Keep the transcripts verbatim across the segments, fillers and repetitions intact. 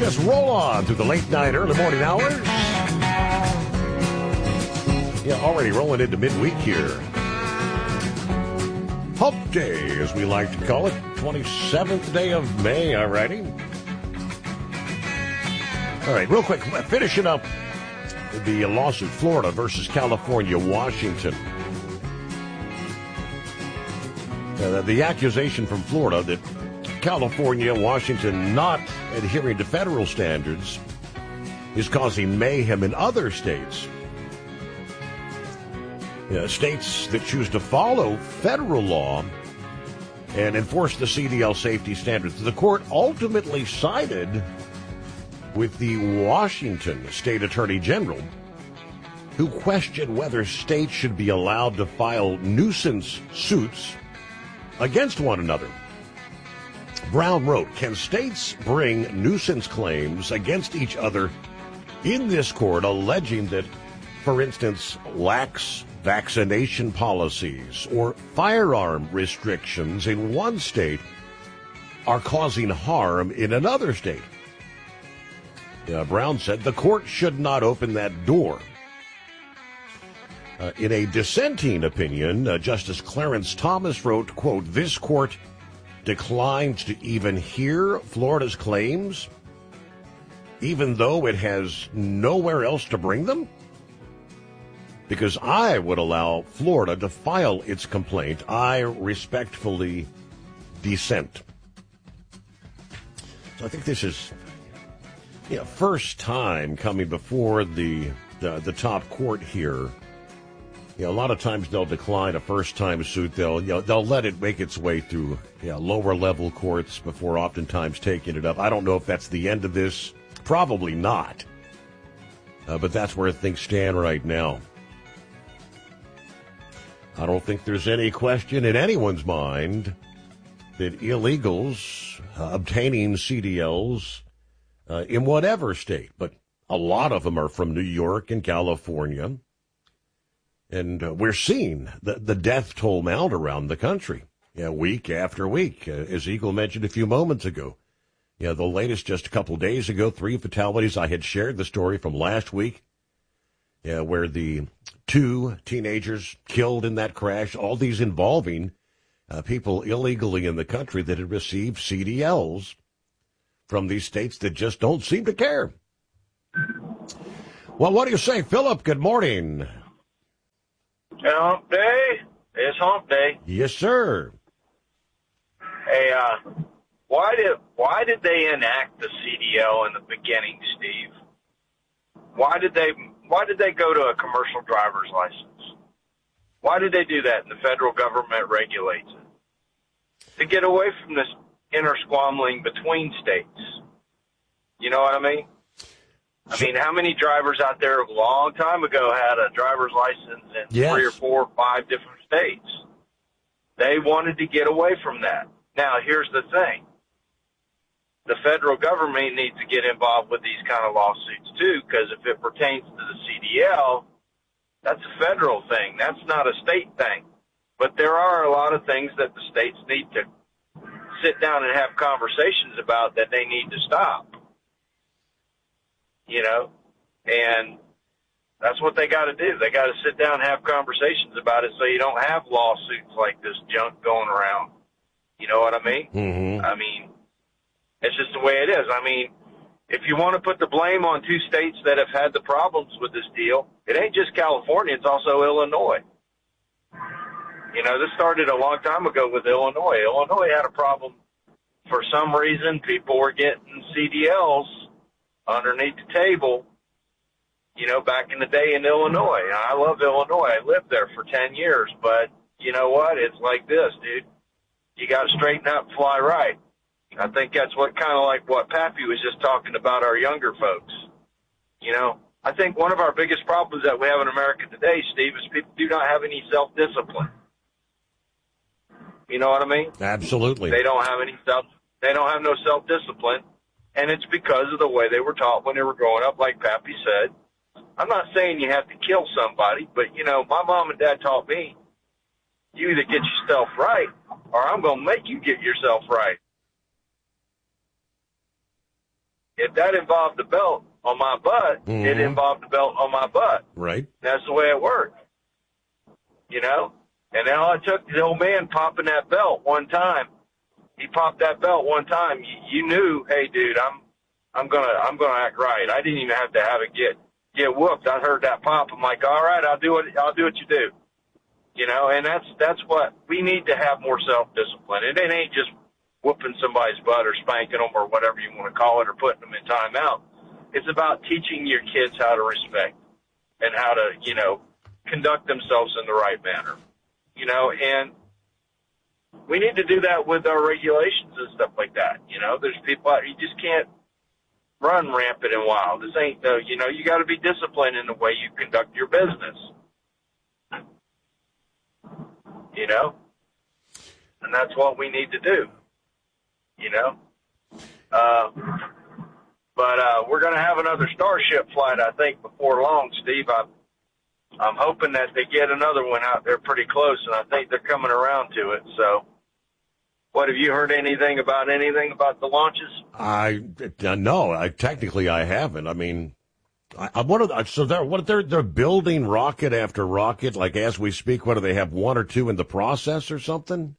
Just roll on through the late night, early morning hours. Yeah, already rolling into midweek here. Hump Day, as we like to call it. twenty-seventh day of May, all righty. All right, real quick, finishing up the lawsuit, Florida versus California, Washington. Uh, the accusation from Florida that California, Washington not adhering to federal standards is causing mayhem in other states. Uh, states that choose to follow federal law and enforce the C D L safety standards. The court ultimately sided with the Washington State Attorney General, who questioned whether states should be allowed to file nuisance suits against one another. Brown wrote, can states bring nuisance claims against each other in this court, alleging that, for instance, lax vaccination policies or firearm restrictions in one state are causing harm in another state? Uh, Brown said the court should not open that door. Uh, in a dissenting opinion, uh, Justice Clarence Thomas wrote, quote, this court declined to even hear Florida's claims, even though it has nowhere else to bring them? Because I would allow Florida to file its complaint. I respectfully dissent. So I think this is, you know, first time coming before the the, the top court here. You know, a lot of times they'll decline a first-time suit. They'll, you know, they'll let it make its way through, you know, lower-level courts before oftentimes taking it up. I don't know if that's the end of this. Probably not. Uh, but that's where things stand right now. I don't think there's any question in anyone's mind that illegals uh, obtaining C D Ls uh, in whatever state, but a lot of them are from New York and California. And uh, we're seeing the, the death toll mount around the country, you know, week after week, uh, as Eagle mentioned a few moments ago. You know, the latest just a couple days ago, three fatalities. I had shared the story from last week, you know, where the two teenagers killed in that crash, all these involving uh, people illegally in the country that had received C D Ls from these states that just don't seem to care. Well, what do you say, Philip? Good morning. Hump day. It's hump day. Yes, sir. Hey, uh, why did why did they enact the C D L in the beginning, Steve? Why did they why did they go to a commercial driver's license? Why did they do that? And the federal government regulates it to get away from this intersquabbling between states. You know what I mean? I mean, how many drivers out there a long time ago had a driver's license in yes. three or four or five different states? They wanted to get away from that. Now, here's the thing. The federal government needs to get involved with these kind of lawsuits, too, because if it pertains to the C D L, that's a federal thing. That's not a state thing. But there are a lot of things that the states need to sit down and have conversations about that they need to stop. You know, and that's what they got to do. They got to sit down and have conversations about it so you don't have lawsuits like this junk going around. You know what I mean? Mm-hmm. I mean, it's just the way it is. I mean, if you want to put the blame on two states that have had the problems with this deal, it ain't just California, it's also Illinois. You know, this started a long time ago with Illinois. Illinois had a problem. For some reason, people were getting C D Ls underneath the table, you know, back in the day in Illinois. I love Illinois. I lived there for ten years, but you know what? It's like this, dude. You got to straighten up and fly right. I think that's what kind of like what Pappy was just talking about our younger folks. You know, I think one of our biggest problems that we have in America today, Steve, is people do not have any self-discipline. You know what I mean? Absolutely. They don't have any self, they don't have no self-discipline. And it's because of the way they were taught when they were growing up, like Pappy said. I'm not saying you have to kill somebody, but, you know, my mom and dad taught me, you either get yourself right or I'm going to make you get yourself right. if that involved the belt on my butt, mm-hmm. it involved the belt on my butt. Right. That's the way it worked. You know? And then all it took, the old man popping that belt one time. He popped that belt one time. You, you knew, hey, dude, I'm, I'm gonna, I'm gonna act right. I didn't even have to have it get, get whooped. I heard that pop. I'm like, all right, I'll do what, I'll do what you do. You know, and that's, that's what we need to have more self-discipline. And it ain't just whooping somebody's butt or spanking them or whatever you want to call it or putting them in timeout. It's about teaching your kids how to respect and how to, you know, conduct themselves in the right manner. You know, and we need to do that with our regulations and stuff like that. You know, there's people out, you just can't run rampant and wild. This ain't, uh, you know, you got to be disciplined in the way you conduct your business. You know, and that's what we need to do. You know, uh, but uh, we're going to have another Starship flight, I think, before long, Steve. I I'm hoping that they get another one out there pretty close, and I think they're coming around to it. So, what, have you heard anything about anything about the launches? I uh, no, I technically I haven't. I mean, I, I what are, so they're what they're they're building rocket after rocket, like as we speak. What do they have, one or two in the process or something?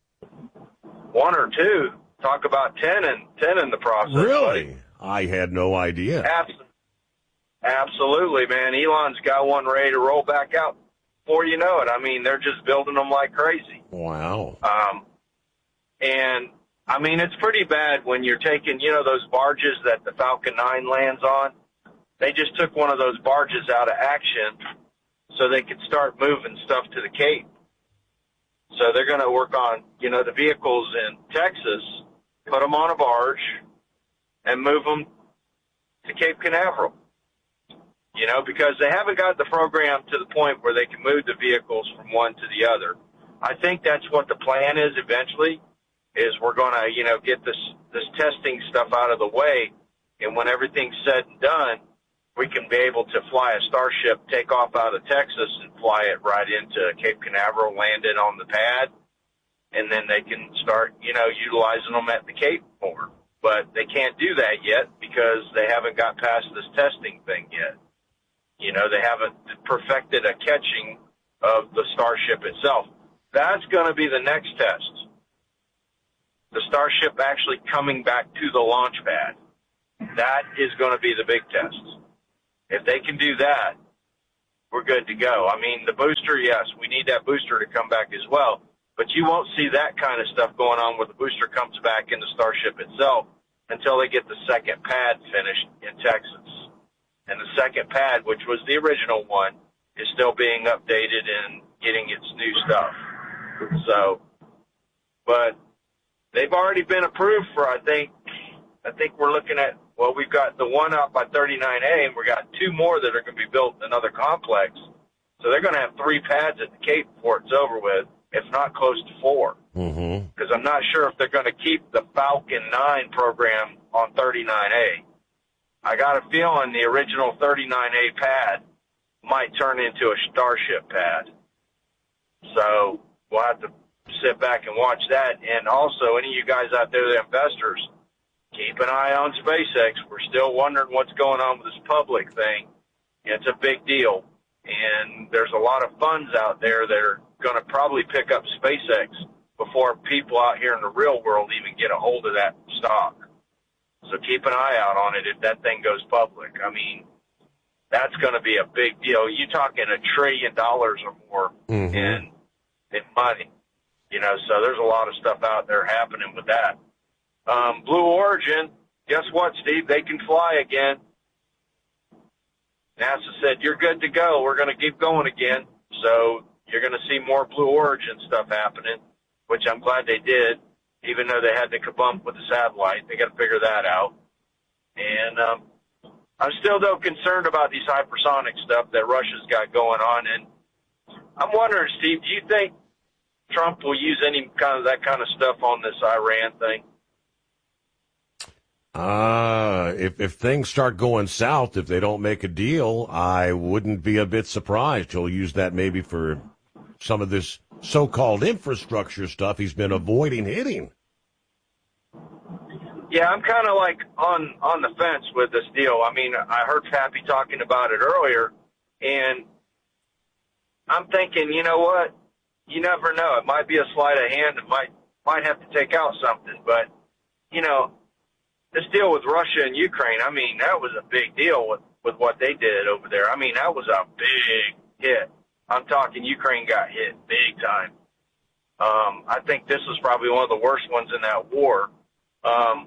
One or two. Talk about ten and ten in the process. Really? Buddy. I had no idea. Absolutely. Absolutely, man. Elon's got one ready to roll back out before you know it. I mean, they're just building them like crazy. Wow. Um, and, I mean, it's pretty bad when you're taking, you know, those barges that the Falcon nine lands on. They just took one of those barges out of action so they could start moving stuff to the Cape. So they're going to work on, you know, the vehicles in Texas, put them on a barge, and move them to Cape Canaveral. You know, because they haven't got the program to the point where they can move the vehicles from one to the other. I think that's what the plan is eventually, is we're going to, you know, get this, this testing stuff out of the way, and when everything's said and done, we can be able to fly a Starship, take off out of Texas, and fly it right into Cape Canaveral, land it on the pad, and then they can start, you know, utilizing them at the Cape more. But they can't do that yet because they haven't got past this testing thing yet. You know, they haven't perfected a catching of the Starship itself. That's going to be the next test. The Starship actually coming back to the launch pad. That is going to be the big test. If they can do that, we're good to go. I mean, the booster, yes, we need that booster to come back as well. But you won't see that kind of stuff going on where the booster comes back in the Starship itself until they get the second pad finished in Texas. And the second pad, which was the original one, is still being updated and getting its new stuff. So, but they've already been approved for, I think, I think we're looking at, well, we've got the one out by thirty-nine A, and we've got two more that are going to be built in another complex. So they're going to have three pads at the Cape before it's over with, if not close to four. Because mm-hmm. I'm not sure if they're going to keep the Falcon nine program on thirty-nine A. I got a feeling the original thirty-nine A pad might turn into a Starship pad. So we'll have to sit back and watch that. And also, any of you guys out there, the investors, keep an eye on SpaceX. We're still wondering what's going on with this public thing. It's a big deal. And there's a lot of funds out there that are going to probably pick up SpaceX before people out here in the real world even get a hold of that stock. So keep an eye out on it if that thing goes public. I mean, that's going to be a big deal. You're talking a trillion dollars or more mm-hmm. in in money. You know, so there's a lot of stuff out there happening with that. Um, Blue Origin, guess what, Steve? They can fly again. NASA said, you're good to go. We're going to keep going again. So you're going to see more Blue Origin stuff happening, which I'm glad they did. Even though they had to kabump with the satellite, they got to figure that out. And um, I'm still, though, concerned about these hypersonic stuff that Russia's got going on. And I'm wondering, Steve, do you think Trump will use any kind of that kind of stuff on this Iran thing? Uh, if, if things start going south, if they don't make a deal, I wouldn't be a bit surprised. He'll use that maybe for some of this so-called infrastructure stuff he's been avoiding hitting. Yeah, I'm kind of like on, on the fence with this deal. I mean, I heard Pappy talking about it earlier, and I'm thinking, you know what? You never know. It might be a sleight of hand. It might might have to take out something. But, you know, this deal with Russia and Ukraine, I mean, that was a big deal with, with what they did over there. I mean, that was a big hit. I'm talking Ukraine got hit big time. Um, I think this was probably one of the worst ones in that war. Um,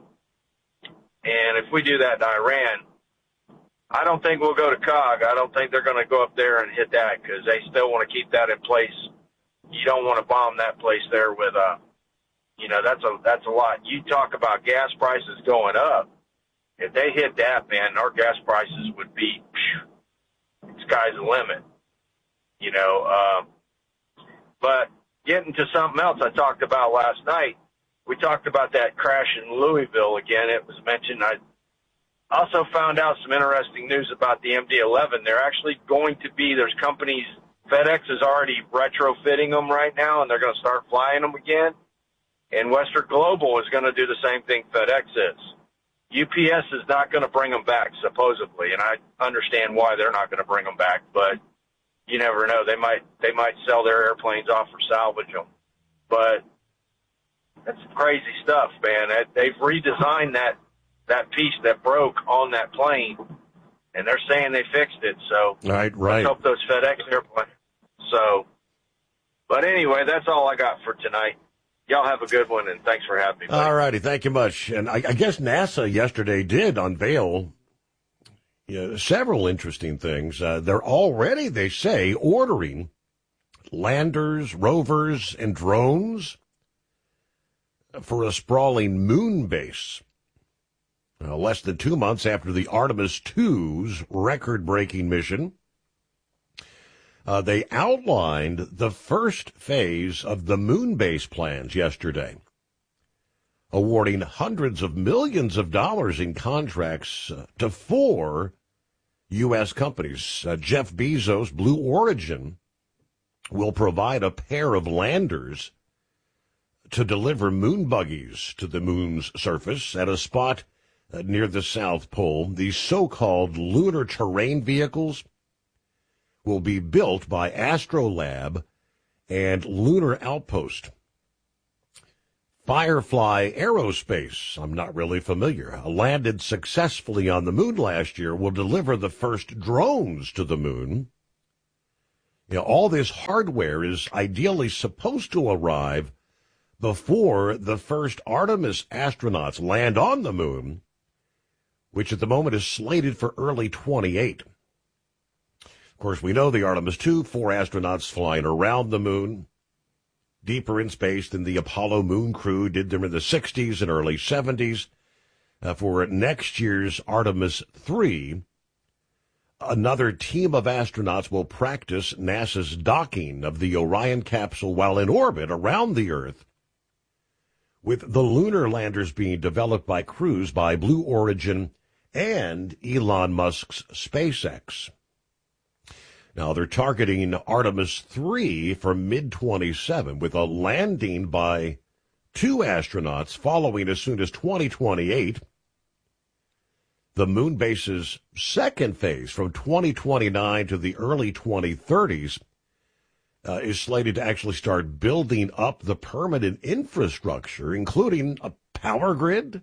and if we do that in Iran, I don't think we'll go to C O G. I don't think they're going to go up there and hit that because they still want to keep that in place. You don't want to bomb that place there with a, you know, that's a that's a lot. You talk about gas prices going up. If they hit that, man, our gas prices would be, phew, sky's the limit. You know, um, but getting to something else I talked about last night, we talked about that crash in Louisville again. It was mentioned. I also found out some interesting news about the M D eleven. They're actually going to be, there's companies, FedEx is already retrofitting them right now, and they're going to start flying them again. And Western Global is going to do the same thing FedEx is. U P S is not going to bring them back, supposedly, and I understand why they're not going to bring them back, but you never know. They might they might sell their airplanes off or salvage them. But that's crazy stuff, man. They've redesigned that, that piece that broke on that plane, and they're saying they fixed it. So right, right. let's hope those FedEx airplanes. So, but anyway, that's all I got for tonight. Y'all have a good one, and thanks for having me. Buddy. All righty, thank you much. And I, I guess NASA yesterday did unveil you know, several interesting things. Uh, they're already, they say, ordering landers, rovers, and drones for a sprawling moon base. Uh, less than two months after the Artemis two's record-breaking mission, uh, they outlined the first phase of the moon base plans yesterday, awarding hundreds of millions of dollars in contracts uh, to four U S companies. Uh, Jeff Bezos' Blue Origin will provide a pair of landers to deliver moon buggies to the moon's surface at a spot uh, near the South Pole. These so-called lunar terrain vehicles will be built by Astrolab and Lunar Outpost. Firefly Aerospace, I'm not really familiar, landed successfully on the moon last year, will deliver the first drones to the moon. You know, all this hardware is ideally supposed to arrive before the first Artemis astronauts land on the moon, which at the moment is slated for early twenty-eight. Of course, we know the Artemis two, four astronauts flying around the moon, deeper in space than the Apollo moon crew did them in the sixties and early seventies. Uh, for next year's Artemis three, another team of astronauts will practice NASA's docking of the Orion capsule while in orbit around the Earth, with the lunar landers being developed by crews by Blue Origin and Elon Musk's SpaceX. Now, they're targeting Artemis three for mid twenty-seven, with a landing by two astronauts following as soon as twenty twenty-eight. The moon base's second phase, from twenty twenty-nine to the early twenty thirties, uh, is slated to actually start building up the permanent infrastructure, including a power grid.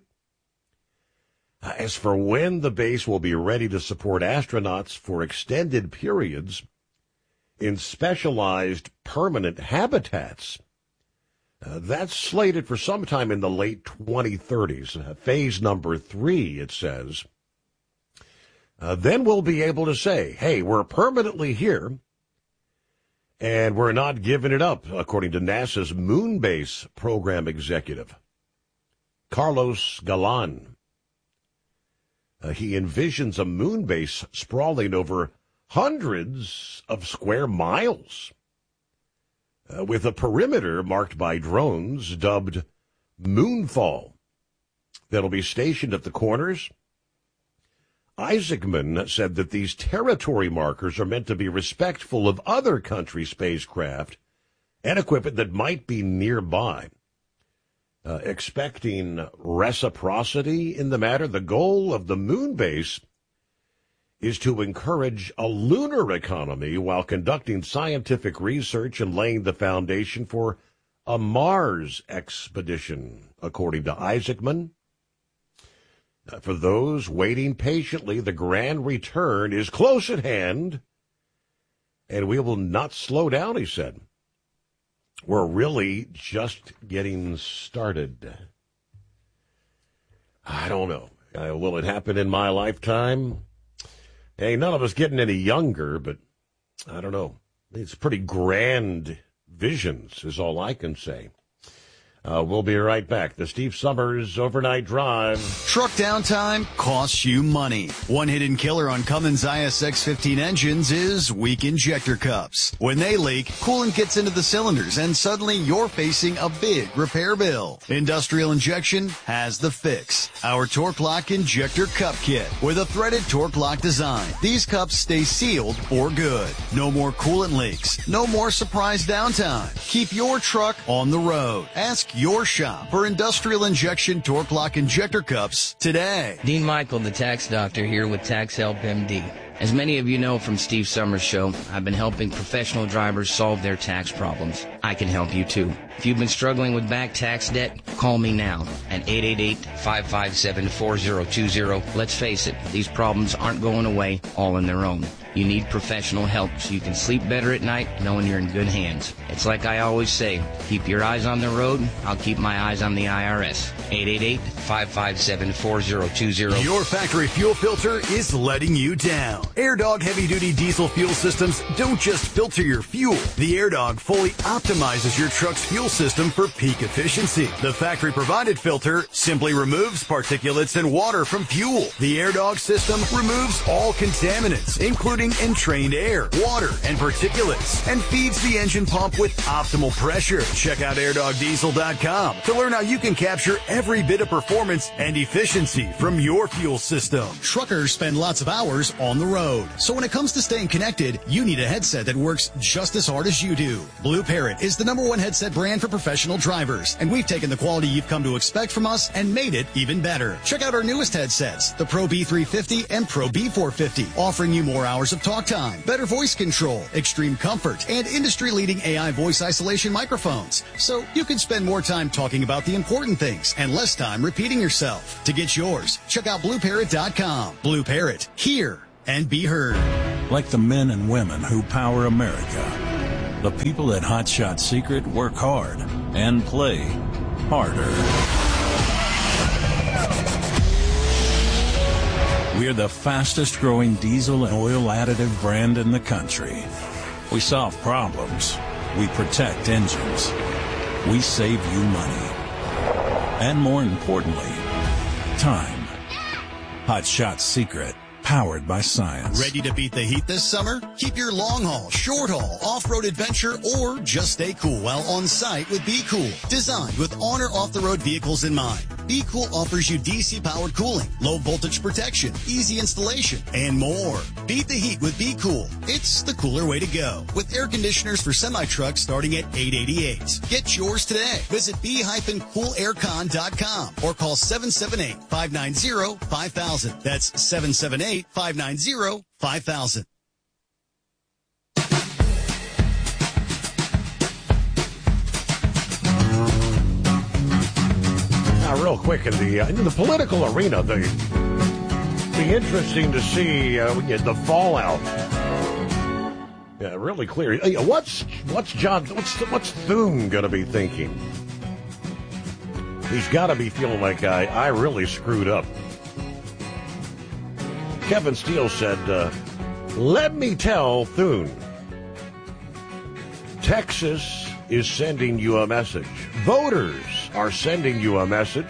As for when the base will be ready to support astronauts for extended periods in specialized permanent habitats, uh, that's slated for sometime in the late twenty thirties. Uh, phase number three, it says. Uh, then we'll be able to say, hey, we're permanently here, and we're not giving it up, according to NASA's moon base program executive, Carlos Galan. Uh, he envisions a moon base sprawling over hundreds of square miles, uh, with a perimeter marked by drones dubbed Moonfall that'll be stationed at the corners. Isaacman said that these territory markers are meant to be respectful of other country spacecraft and equipment that might be nearby. uh, expecting reciprocity in the matter. The goal of the moon base is to encourage a lunar economy while conducting scientific research and laying the foundation for a Mars expedition, according to Isaacman. Uh, for those waiting patiently, the grand return is close at hand, and we will not slow down, he said. We're really just getting started. I don't know. Uh, will it happen in my lifetime? Hey, none of us getting any younger, but I don't know. It's pretty grand visions is all I can say. Uh, we'll be right back. The Steve Summers Overnight Drive. Truck downtime costs you money. One hidden killer on Cummins I S X fifteen engines is weak injector cups. When they leak, coolant gets into the cylinders and suddenly you're facing a big repair bill. Industrial Injection has the fix. Our Torque Lock Injector Cup Kit with a threaded Torque Lock design. These cups stay sealed for good. No more coolant leaks. No more surprise downtime. Keep your truck on the road. Ask your shop for Industrial Injection Torque Lock Injector Cups today. Dean Michael, the tax doctor, here with Tax Help M D. As many of you know from Steve Summers' show, I've been helping professional drivers solve their tax problems. I can help you too. If you've been struggling with back tax debt, call me now at eight eight eight, five five seven, four zero two zero. Let's face it, these problems aren't going away all on their own. You need professional help so you can sleep better at night knowing you're in good hands. It's like I always say, keep your eyes on the road, I'll keep my eyes on the I R S. eight eight eight, five five seven, four zero two zero. Your factory fuel filter is letting you down. AirDog heavy-duty diesel fuel systems don't just filter your fuel. The AirDog fully optimizes your truck's fuel system for peak efficiency. The factory-provided filter simply removes particulates and water from fuel. The AirDog system removes all contaminants, including entrained air, water, and particulates, and feeds the engine pump with optimal pressure. Check out air dog diesel dot com to learn how you can capture every bit of performance and efficiency from your fuel system. Truckers spend lots of hours on the road, so when it comes to staying connected, you need a headset that works just as hard as you do. Blue Parrot is the number one headset brand for professional drivers, and we've taken the quality you've come to expect from us and made it even better. Check out our newest headsets, the Pro B three fifty and Pro B four fifty, offering you more hours of talk time, better voice control, extreme comfort, and industry-leading A I voice isolation microphones. So you can spend more time talking about the important things and less time repeating yourself. To get yours, check out blue parrot dot com. Blue Parrot, hear and be heard. Like the men and women who power America, the people at Hot Shot Secret work hard and play harder. We're the fastest growing diesel and oil additive brand in the country. We solve problems. We protect engines. We save you money. And more importantly, time. Hot Shot Secret. Powered by science. Ready to beat the heat this summer? Keep your long haul, short haul, off-road adventure, or just stay cool while on site with Be Cool. Designed with on or off-the-road vehicles in mind, Be Cool offers you D C-powered cooling, low voltage protection, easy installation, and more. Beat the heat with Be Cool. It's the cooler way to go. With air conditioners for semi-trucks starting at eight hundred eighty-eight dollars. Get yours today. Visit be cool air con dot com or call seven seven eight, five nine zero, five thousand. That's seven seven eight, five nine zero, five thousand. Now, real quick, in the uh, in the political arena, the be interesting to see uh, the fallout. Yeah, really clear. What's what's John? What's what's Thune going to be thinking? He's got to be feeling like I I really screwed up. Kevin Steele said, uh, let me tell Thune, Texas is sending you a message. Voters are sending you a message.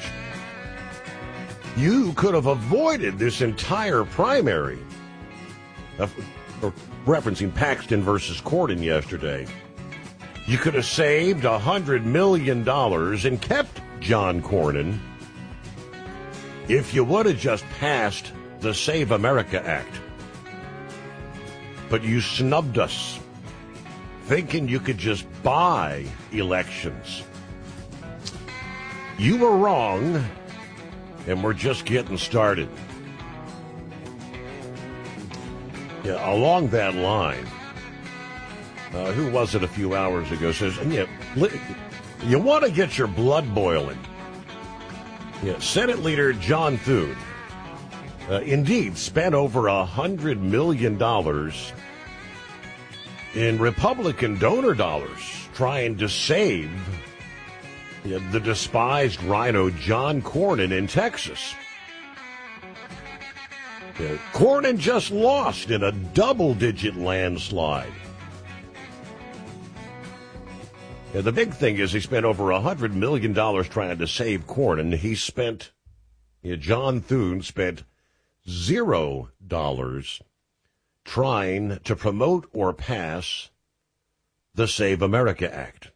You could have avoided this entire primary. Uh, referencing Paxton versus Corden yesterday. You could have saved one hundred million dollars and kept John Cornyn if you would have just passed the Save America Act. But you snubbed us, thinking you could just buy elections. you were wrong, and we're just getting started. Yeah, along that line, uh, who was it a few hours ago says, yeah, you want to get your blood boiling. Yeah, Senate Leader John Thune, uh, indeed, spent over a hundred million dollars in Republican donor dollars trying to save yeah, the despised rhino John Cornyn in Texas. Yeah, Cornyn just lost in a double-digit landslide. Yeah, the big thing is he spent over a hundred million dollars trying to save Cornyn. He spent, yeah, John Thune spent zero dollars trying to promote or pass the Save America Act.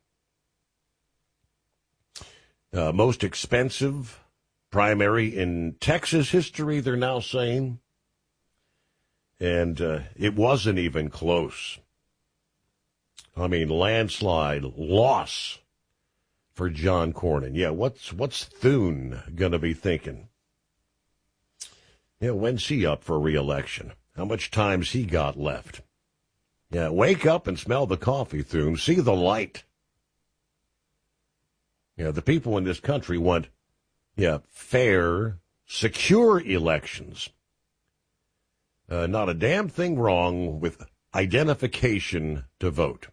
Uh, most expensive primary in Texas history, they're now saying. And uh, it wasn't even close. I mean, landslide loss for John Cornyn. Yeah, what's what's Thune going to be thinking? Yeah, when's he up for re-election? How much time's he got left? Yeah, wake up and smell the coffee, Thune. See the light. Yeah, the people in this country want, yeah, fair, secure elections. Uh, not a damn thing wrong with identification to vote.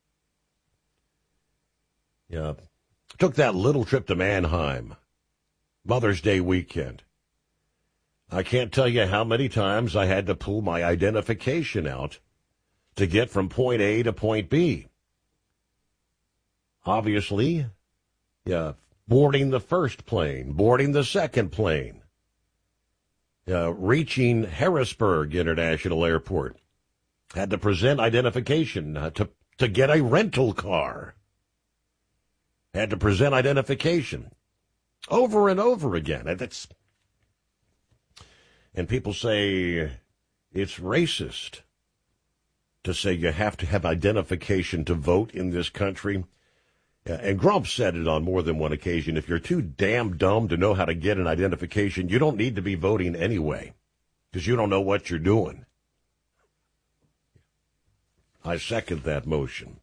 Yeah, took that little trip to Mannheim, Mother's Day weekend. I can't tell you how many times I had to pull my identification out to get from point A to point B. Obviously, yeah, boarding the first plane, boarding the second plane, uh, reaching Harrisburg International Airport. Had to present identification uh, to, to get a rental car. Had to present identification over and over again. And that's, and people say it's racist to say you have to have identification to vote in this country. And Grump said it on more than one occasion. If you're too damn dumb to know how to get an identification, you don't need to be voting anyway, because you don't know what you're doing. I second that motion.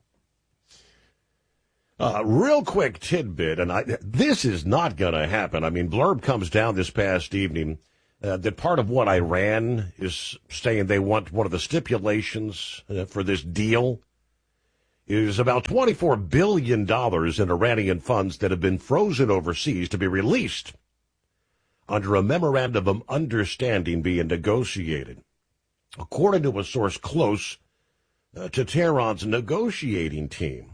Uh, real quick tidbit, and I, this is not going to happen. I mean, blurb comes down this past evening uh, that part of what Iran is saying they want, one of the stipulations uh, for this deal is about twenty-four billion dollars in Iranian funds that have been frozen overseas to be released under a memorandum of understanding being negotiated. According to a source close uh, to Tehran's negotiating team,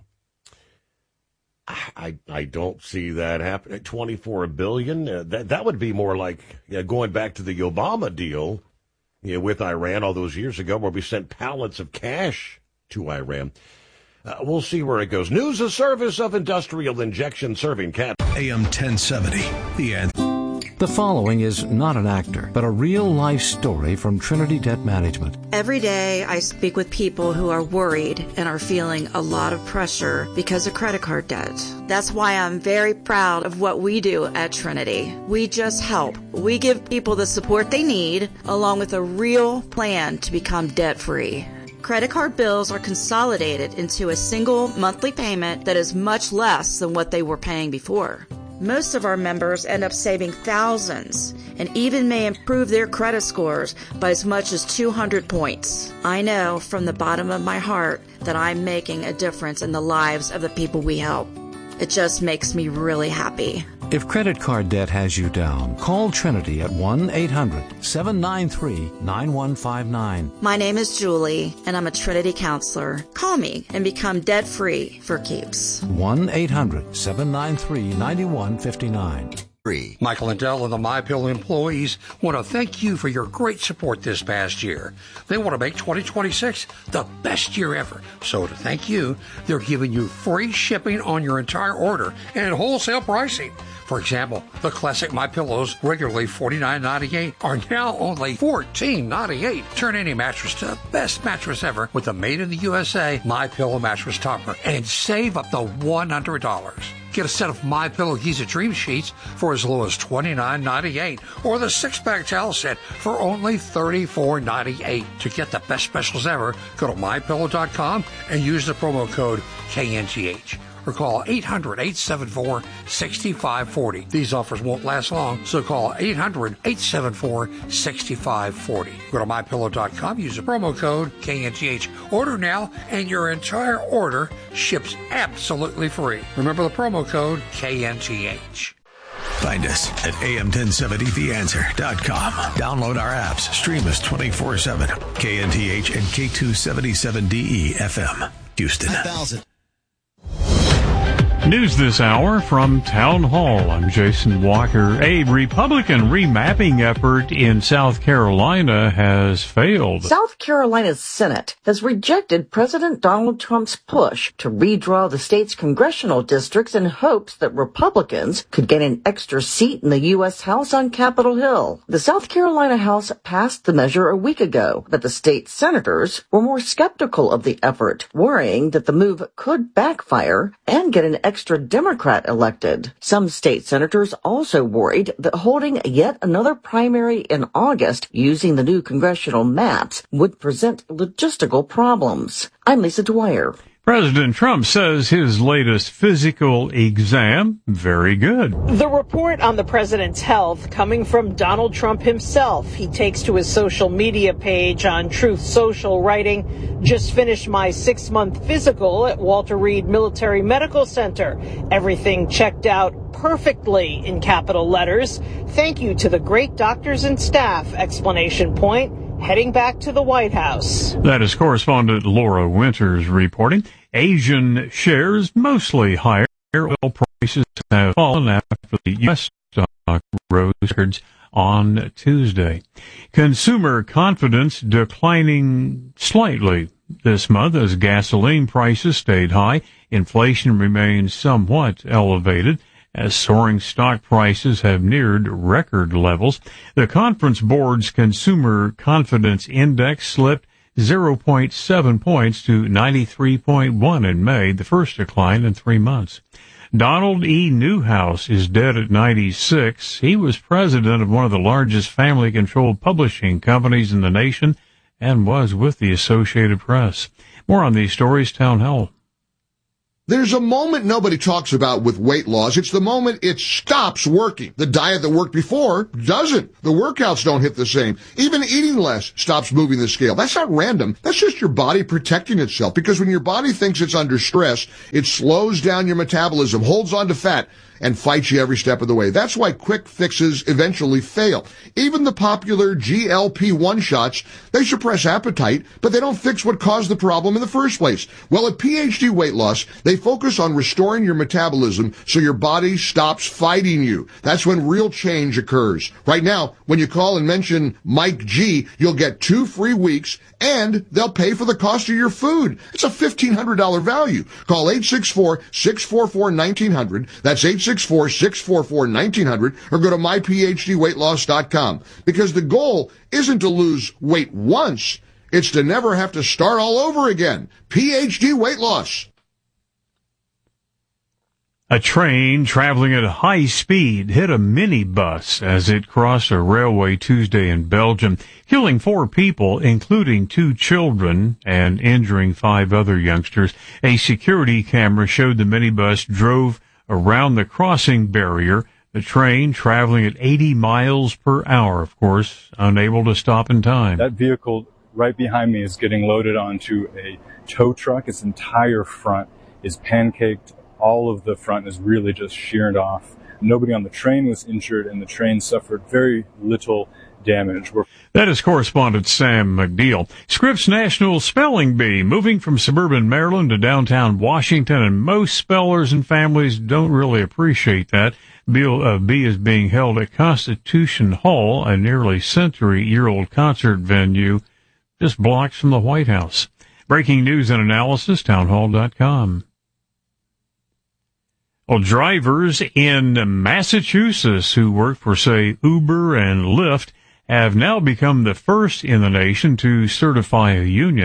I, I don't see that happening. twenty-four billion dollars, uh, that, that would be more like yeah, going back to the Obama deal you know, with Iran all those years ago where we sent pallets of cash to Iran. Uh, we'll see where it goes. News, a service of Industrial Injection Serving Cat. A M ten seventy, The Answer. The following is not an actor, but a real-life story from Trinity Debt Management. Every day I speak with people who are worried and are feeling a lot of pressure because of credit card debt. That's why I'm very proud of what we do at Trinity. We just help. We give people the support they need, along with a real plan to become debt-free. Credit card bills are consolidated into a single monthly payment that is much less than what they were paying before. Most of our members end up saving thousands and even may improve their credit scores by as much as two hundred points. I know from the bottom of my heart that I'm making a difference in the lives of the people we help. It just makes me really happy. If credit card debt has you down, call Trinity at one eight hundred seven nine three nine one five nine. My name is Julie, and I'm a Trinity counselor. Call me and become debt-free for keeps. one eight hundred seven nine three nine one five nine. Michael and Dell and the MyPillow employees want to thank you for your great support this past year. They want to make twenty twenty-six the best year ever. So to thank you, they're giving you free shipping on your entire order and wholesale pricing. For example, the classic MyPillows, regularly forty-nine ninety-eight, are now only fourteen ninety-eight. Turn any mattress to the best mattress ever with the made in the U S A MyPillow mattress topper and save up to one hundred dollars. Get a set of MyPillow Giza Dream Sheets for as low as twenty-nine ninety-eight, or the six-pack towel set for only thirty-four ninety-eight. To get the best specials ever, go to my pillow dot com and use the promo code K N T H. Or call eight hundred, eight seven four, six five four zero. These offers won't last long, so call eight hundred, eight seven four, six five four zero. Go to my pillow dot com, use the promo code K N T H. Order now, and your entire order ships absolutely free. Remember the promo code K N T H. Find us at A M ten seventy the answer dot com. Download our apps. Stream us twenty-four seven. K N T H and K two seventy-seven D E F M. Houston. News this hour from Town Hall. I'm Jason Walker. A Republican remapping effort in South Carolina has failed. South Carolina's Senate has rejected President Donald Trump's push to redraw the state's congressional districts in hopes that Republicans could gain an extra seat in the U S House on Capitol Hill. The South Carolina House passed the measure a week ago, but the state senators were more skeptical of the effort, worrying that the move could backfire and get an extra extra Democrat elected. Some state senators also worried that holding yet another primary in August using the new congressional maps would present logistical problems. I'm Lisa Dwyer. President Trump says his latest physical exam, very good. The report on the president's health coming from Donald Trump himself. He takes to his social media page on Truth Social, writing, "Just finished my six-month physical at Walter Reed Military Medical Center. Everything checked out perfectly," in capital letters. "Thank you to the great doctors and staff!" Explanation point. Heading back to the White House. That is correspondent Laura Winters reporting. Asian shares mostly higher. Oil prices have fallen after the U S stock rose records on Tuesday. Consumer confidence declining slightly this month as gasoline prices stayed high. Inflation remains somewhat elevated as soaring stock prices have neared record levels. The Conference Board's Consumer Confidence Index slipped zero point seven points to ninety-three point one in May, the first decline in three months. Donald E. Newhouse is dead at ninety-six. He was president of one of the largest family-controlled publishing companies in the nation and was with the Associated Press. More on these stories, Town Hall. There's a moment nobody talks about with weight loss. It's the moment it stops working. The diet that worked before doesn't. The workouts don't hit the same. Even eating less stops moving the scale. That's not random. That's just your body protecting itself. Because when your body thinks it's under stress, it slows down your metabolism, holds on to fat, and fights you every step of the way. That's why quick fixes eventually fail. Even the popular G L P one shots, they suppress appetite, but they don't fix what caused the problem in the first place. Well, at P H D Weight Loss, they focus on restoring your metabolism so your body stops fighting you. That's when real change occurs. Right now, when you call and mention Mike G, you'll get two free weeks and they'll pay for the cost of your food. It's a fifteen hundred dollars value. Call eight six four, six four four, one nine zero zero. That's eight six four, six four four, one nine zero zero, or go to my p h d weight loss dot com. Because the goal isn't to lose weight once, it's to never have to start all over again. P H D Weight Loss. A train traveling at high speed hit a minibus as it crossed a railway Tuesday in Belgium, killing four people, including two children, and injuring five other youngsters. A security camera showed the minibus drove around the crossing barrier, the train traveling at eighty miles per hour, of course, unable to stop in time. That vehicle right behind me is getting loaded onto a tow truck. Its entire front is pancaked. All of the front is really just sheared off. Nobody on the train was injured, and the train suffered very little damage. We're that is correspondent Sam McNeil. Scripps National Spelling Bee, moving from suburban Maryland to downtown Washington, and most spellers and families don't really appreciate that. Bill uh, B is being held at Constitution Hall, a nearly century-year-old concert venue just blocks from the White House. Breaking news and analysis, townhall dot com. Well, drivers in Massachusetts who work for, say, Uber and Lyft have now become the first in the nation to certify a union.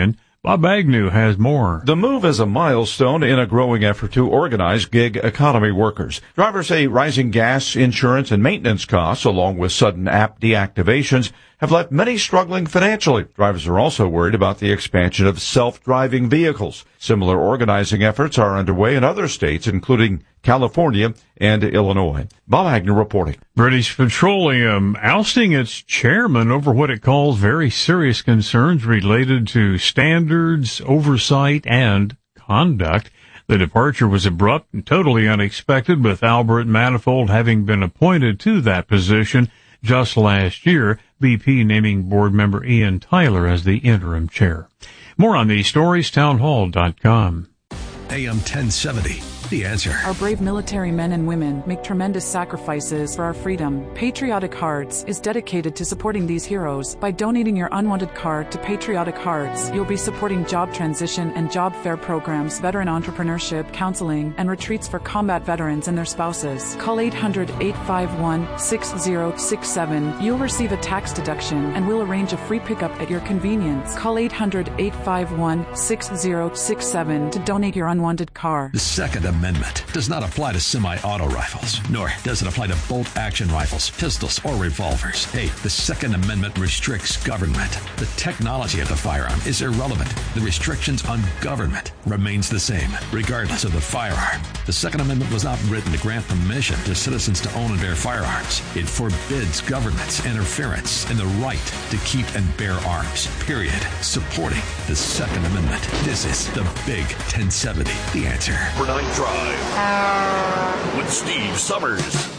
Bob Agnew has more. The move is a milestone in a growing effort to organize gig economy workers. Drivers say rising gas, insurance, and maintenance costs, along with sudden app deactivations, have left many struggling financially. Drivers are also worried about the expansion of self-driving vehicles. Similar organizing efforts are underway in other states, including California and Illinois. Bob Agnew reporting. British Petroleum ousting its chairman over what it calls very serious concerns related to standards, oversight, and conduct. The departure was abrupt and totally unexpected, with Albert Manifold having been appointed to that position just last year, B P naming board member Ian Tyler as the interim chair. More on these stories, townhall dot com. A M ten seventy. The Answer. Our brave military men and women make tremendous sacrifices for our freedom. Patriotic Hearts is dedicated to supporting these heroes. By donating your unwanted card to Patriotic Hearts, you'll be supporting job transition and job fair programs, veteran entrepreneurship, counseling, and retreats for combat veterans and their spouses. Call eight hundred, eight five one, six zero six seven. You'll receive a tax deduction and we'll arrange a free pickup at your convenience. Call eight hundred, eight five one, six zero six seven to donate your unwanted car. The Second Amendment does not apply to semi-auto rifles, nor does it apply to bolt-action rifles, pistols, or revolvers. Hey, the Second Amendment restricts government. The technology of the firearm is irrelevant. The restrictions on government remains the same, regardless of the firearm. The Second Amendment was not written to grant permission to citizens to own and bear firearms. It forbids government's interference in the right to keep and bear arms, period. Supporting the Second Amendment. This is the Big ten seventy, The Answer. Overnight Drive with Steve Summers.